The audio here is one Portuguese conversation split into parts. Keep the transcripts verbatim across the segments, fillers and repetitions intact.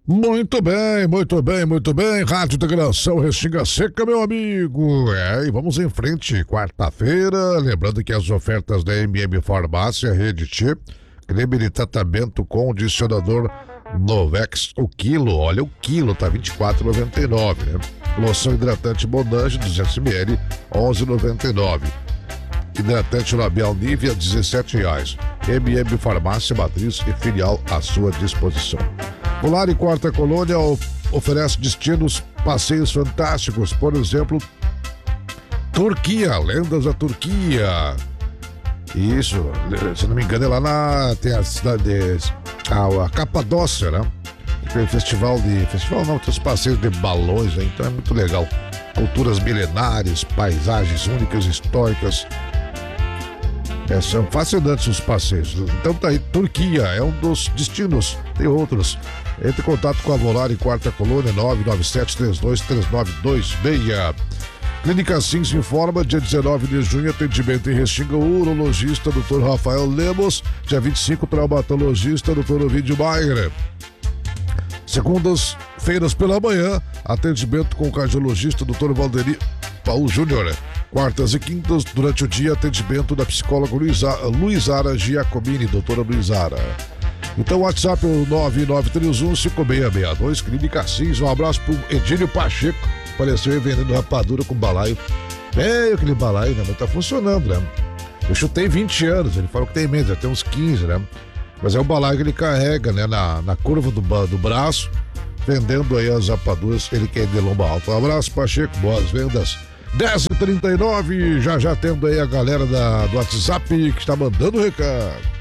Muito bem, muito bem, muito bem. Rádio Integração Restinga Seca, meu amigo. É, e vamos em frente. Quarta-feira, lembrando que as ofertas da M M Farmácia, Rede T, creme de tratamento condicionador Novex, o quilo, olha o quilo, tá vinte e quatro reais e noventa e nove centavos, né? Loção hidratante Monange, duzentos mililitros, onze reais e noventa e nove centavos. Hidratante labial Nivea, dezessete reais. M M Farmácia, matriz e filial à sua disposição. Polar e Quarta Colônia oferece destinos, passeios fantásticos, por exemplo, Turquia, Lendas da Turquia. Isso, se não me engano, é lá na tem a cidade de, a, a Capadócia, né? Tem festival de festival não, tem os passeios de balões, né? Então é muito legal. Culturas milenares, paisagens únicas, históricas. É, são fascinantes os passeios. Então tá aí, Turquia é um dos destinos, tem outros. Entre em contato com a Volar e Quarta Colônia, nove nove sete três dois três nove dois seis. Clínica Sims informa, dia dezenove de junho, atendimento em Restinga, urologista doutor Rafael Lemos, dia vinte e cinco, traumatologista doutor Ovidio Maier. Segundas-feiras pela manhã, atendimento com o cardiologista doutor Valderi Paulo Júnior. Quartas e quintas, durante o dia, atendimento da psicóloga Luiza, Luizara Giacomini, doutora Luizara. Então, WhatsApp é o nove nove três um cinco seis seis dois, Clínica Sims. Um abraço pro Edílio Pacheco, apareceu aí vendendo rapadura com balaio. É, aquele balaio, né? Mas tá funcionando, né? Eu chutei vinte anos, ele falou que tem menos, até uns quinze, né? Mas é o balaio que ele carrega, né? Na, na curva do, do braço, vendendo aí as rapaduras, ele quer de lomba alta. Um abraço, Pacheco, boas vendas. dez e trinta e nove, já já tendo aí a galera da, do WhatsApp que está mandando recado.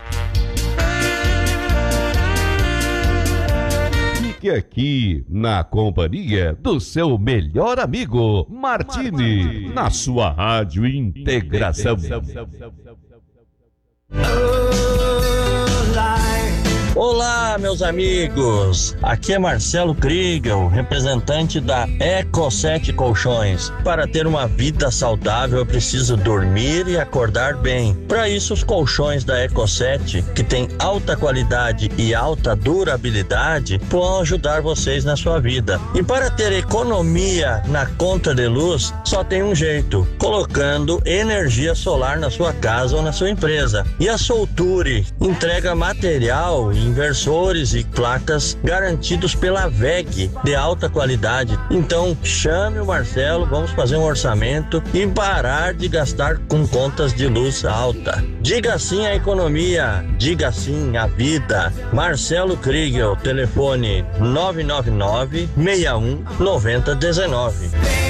Fique aqui na companhia do seu melhor amigo, Martini, na sua Rádio Integração. Olá, meus amigos, aqui é Marcelo Kriegel, representante da Eco sete Colchões. Para ter uma vida saudável, eu preciso dormir e acordar bem. Para isso, os colchões da Eco sete, que tem alta qualidade e alta durabilidade, vão ajudar vocês na sua vida. E para ter economia na conta de luz, só tem um jeito: colocando energia solar na sua casa ou na sua empresa. E a Solture entrega material e inversores e placas garantidos pela V E G de alta qualidade. Então chame o Marcelo, vamos fazer um orçamento e parar de gastar com contas de luz alta. Diga sim à economia, diga sim à vida. Marcelo Kriegel, telefone nove nove nove, seis um, nove zero um nove.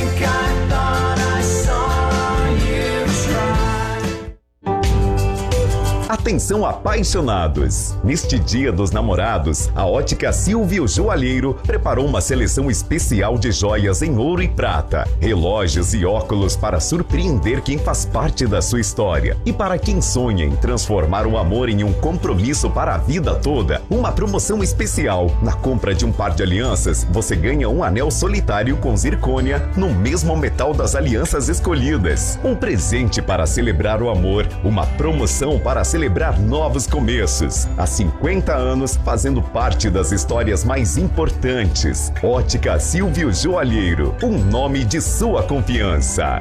Atenção, apaixonados! Neste Dia dos Namorados, a Ótica Silvio Joalheiro preparou uma seleção especial de joias em ouro e prata, relógios e óculos para surpreender quem faz parte da sua história. E para quem sonha em transformar o amor em um compromisso para a vida toda, uma promoção especial. Na compra de um par de alianças, você ganha um anel solitário com zircônia no mesmo metal das alianças escolhidas. Um presente para celebrar o amor, uma promoção para celebrar novos começos. Há cinquenta anos fazendo parte das histórias mais importantes. Ótica Silvio Joalheiro, um nome de sua confiança.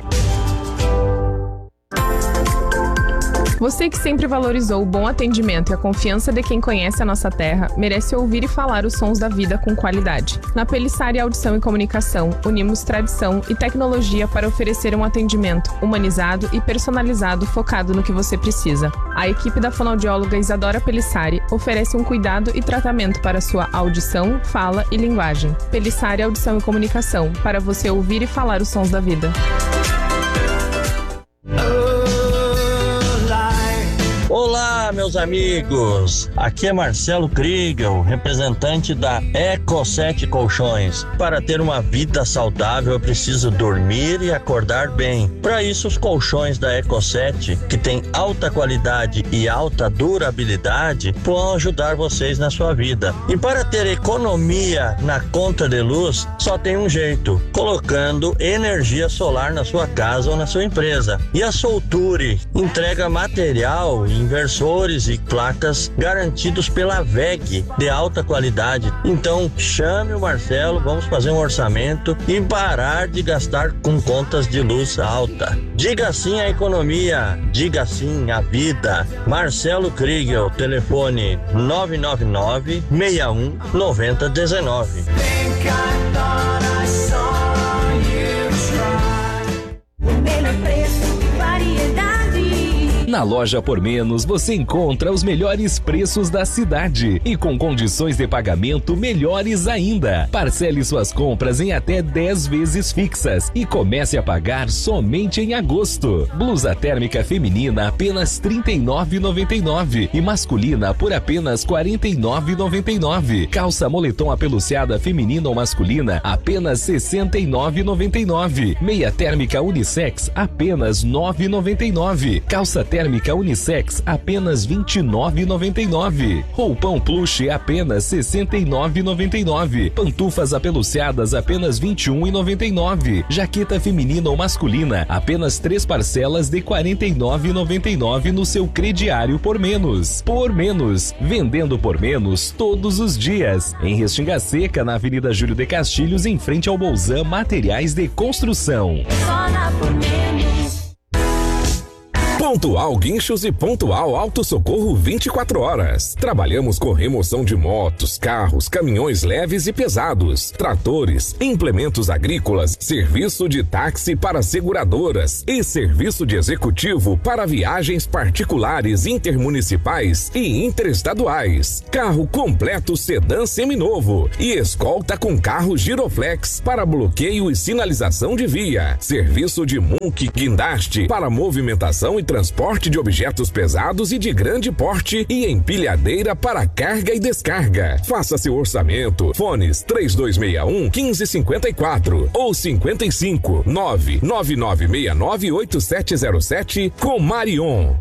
Você que sempre valorizou o bom atendimento e a confiança de quem conhece a nossa terra, merece ouvir e falar os sons da vida com qualidade. Na Pelissari Audição e Comunicação, unimos tradição e tecnologia para oferecer um atendimento humanizado e personalizado focado no que você precisa. A equipe da fonoaudióloga Isadora Pelissari oferece um cuidado e tratamento para sua audição, fala e linguagem. Pelissari Audição e Comunicação, para você ouvir e falar os sons da vida. Olá, meus amigos, aqui é Marcelo Kriegel, representante da Eco sete Colchões. Para ter uma vida saudável, eu preciso dormir e acordar bem. Para isso, os colchões da Eco sete, que tem alta qualidade e alta durabilidade, vão ajudar vocês na sua vida. E para ter economia na conta de luz, só tem um jeito: colocando energia solar na sua casa ou na sua empresa. E a Solture entrega material, inversores motores e placas garantidos pela W E G, de alta qualidade. Então, chame o Marcelo, vamos fazer um orçamento e parar de gastar com contas de luz alta. Diga sim à economia, diga sim à vida. Marcelo Kriegel, telefone nove nove nove, seis um, nove zero um nove. Na Loja Por Menos você encontra os melhores preços da cidade e com condições de pagamento melhores ainda. Parcele suas compras em até dez vezes fixas e comece a pagar somente em agosto. Blusa térmica feminina apenas trinta e nove reais e noventa e nove centavos e masculina por apenas quarenta e nove reais e noventa e nove centavos. Calça moletom apeluciada feminina ou masculina apenas sessenta e nove reais e noventa e nove centavos. Meia térmica unissex apenas nove reais e noventa e nove centavos. Calça térmica Térmica unissex apenas vinte e nove reais e noventa e nove centavos. Roupão plush apenas sessenta e nove reais e noventa e nove centavos. Pantufas apeluciadas apenas vinte e um reais e noventa e nove centavos. Jaqueta feminina ou masculina apenas três parcelas de quarenta e nove reais e noventa e nove centavos no seu crediário Por Menos. Por Menos, vendendo por menos todos os dias. Em Restinga Seca, na Avenida Júlio de Castilhos, em frente ao Bolzan Materiais de Construção. Só na Por Menos. Pontual Guinchos e Pontual Auto Socorro vinte e quatro horas. Trabalhamos com remoção de motos, carros, caminhões leves e pesados, tratores, implementos agrícolas, serviço de táxi para seguradoras e serviço de executivo para viagens particulares, intermunicipais e interestaduais. Carro completo sedã seminovo e escolta com carro giroflex para bloqueio e sinalização de via. Serviço de Munk guindaste para movimentação e transporte de objetos pesados e de grande porte e empilhadeira para carga e descarga. Faça seu orçamento. Fones três dois seis um, um cinco cinco quatro ou cinquenta e cinco, nove nove nove seis nove oito sete zero sete com Marion.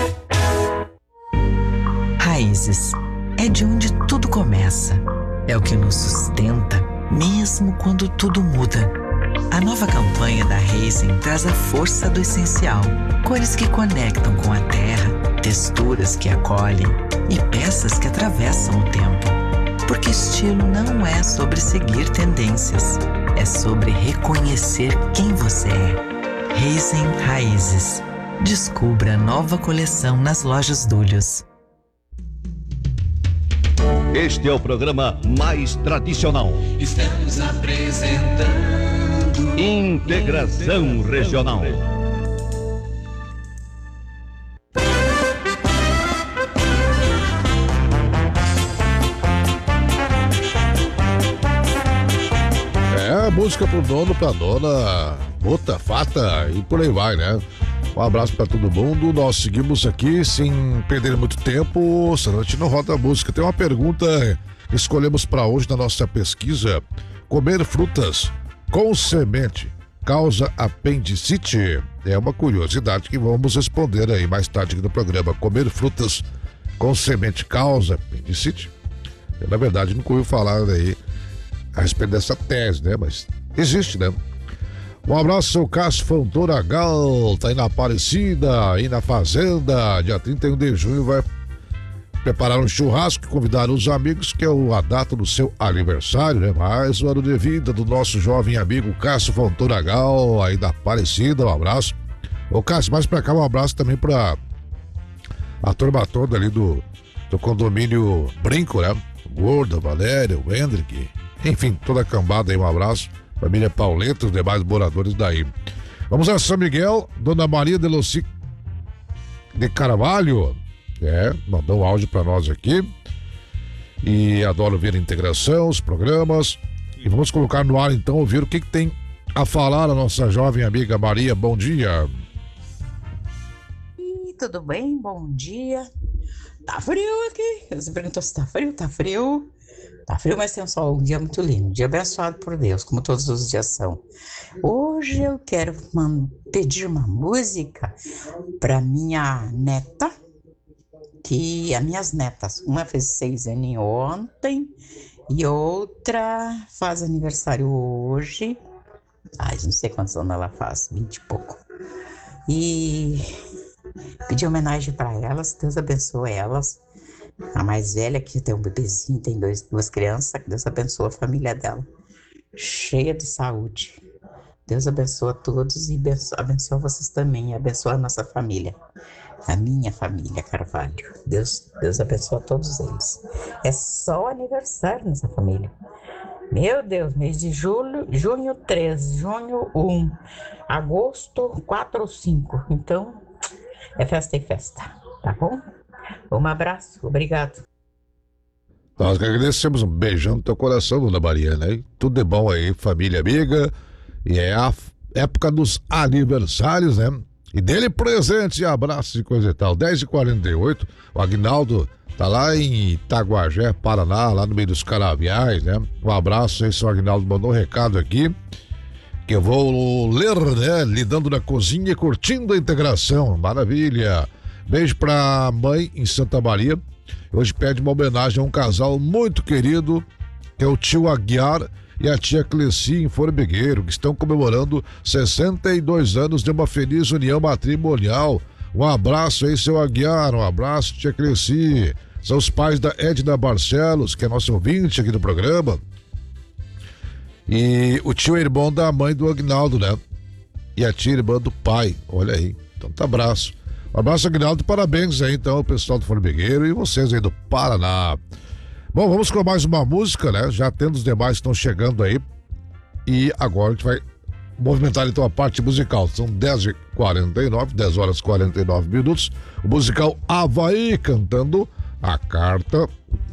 Raízes é de onde tudo começa. É o que nos sustenta, mesmo quando tudo muda. A nova campanha da Racing traz a força do essencial. Cores que conectam com a terra, texturas que acolhem e peças que atravessam o tempo. Porque estilo não é sobre seguir tendências, é sobre reconhecer quem você é. Racing Raízes. Descubra a nova coleção nas lojas Dúlios. Este é o programa mais tradicional. Estamos apresentando Integração Regional. É, música pro dono, pra dona, bota, fata e por aí vai, né? Um abraço pra todo mundo. Nós seguimos aqui sem perder muito tempo, senão a gente não roda a música. Tem uma pergunta que escolhemos pra hoje na nossa pesquisa: comer frutas com semente causa apendicite? É uma curiosidade que vamos responder aí mais tarde aqui no programa. Comer frutas com semente causa apendicite? Eu, na verdade, nunca ouvi falar aí a respeito dessa tese, né? Mas existe, né? Um abraço ao Cássio Fontoura Gal, tá aí na Aparecida, aí na Fazenda, dia trinta e um de junho vai preparar um churrasco e convidar os amigos, que é a data do seu aniversário, né? Mais um ano de vida do nosso jovem amigo Cássio Fontoura Gal, aí da Aparecida, um abraço. Ô Cássio, mais pra cá, um abraço também pra a turma toda ali do, do condomínio Brinco, né? O Gordo, a Valéria, o Hendrick, enfim, toda a cambada aí, um abraço. Família Pauleta, os demais moradores daí. Vamos a São Miguel, Dona Maria de Luci de Carvalho. É, mandou um áudio pra nós aqui. E adoro ver a integração, os programas. E vamos colocar no ar então, ouvir o que, que tem a falar a nossa jovem amiga Maria. Bom dia. E tudo bem? Bom dia. Tá frio aqui. Você perguntou se tá frio? Tá frio. Tá frio, mas tem um sol, um dia muito lindo, um dia abençoado por Deus, como todos os dias são. Hoje eu quero pedir uma música para minha neta, que as minhas netas, uma fez seis anos ontem e outra faz aniversário hoje. Ai, não sei quantos anos ela faz, vinte e pouco. E Pedir homenagem para elas, Deus abençoe elas. A mais velha, que tem um bebezinho, tem dois, duas crianças, que Deus abençoe a família dela. Cheia de saúde. Deus abençoe a todos e abençoe vocês também, abençoe a nossa família. A minha família, Carvalho. Deus, Deus abençoe a todos eles. É só aniversário nessa família. Meu Deus, mês de julho, junho três, junho um, agosto quatro ou cinco. Então, é festa e festa, tá bom? Um abraço, obrigado. Nós que agradecemos, um beijão no teu coração, dona Mariana, hein? Tudo de bom aí, família amiga. E é a época dos aniversários, né? E dele presente, abraços e coisa e tal. dez e quarenta e oito, o Aguinaldo tá lá em Itaguajé, Paraná, lá no meio dos canaviais, né? Um abraço aí, seu Aguinaldo mandou um recado aqui, que eu vou ler, né? Lidando na cozinha e curtindo a integração. Maravilha. Beijo pra mãe em Santa Maria. Hoje pede uma homenagem a um casal muito querido, que é o tio Aguiar e a tia Cleci em Formigueiro, que estão comemorando sessenta e dois anos de uma feliz união matrimonial. Um abraço aí, seu Aguiar, um abraço, tia Cleci. São os pais da Edna Barcelos, que é nosso ouvinte aqui do programa. E o tio é irmão da mãe do Aguinaldo, né? E a tia irmã do pai, olha aí. Então tá abraço. Um abraço, Aguinaldo, parabéns aí então ao pessoal do Formigueiro e vocês aí do Paraná. Bom, vamos com mais uma música, né? Já tendo os demais que estão chegando aí. E agora a gente vai movimentar então a parte musical. São dez e quarenta e nove, dez horas e quarenta e nove minutos. O musical Havaí cantando A Carta